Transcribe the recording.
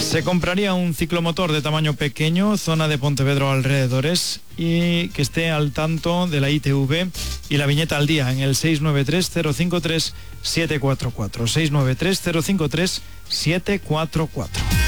Se compraría un ciclomotor de tamaño pequeño, zona de Pontevedra alrededores, y que esté al tanto de la ITV y la viñeta al día en el 693-053-744. 693-053-744.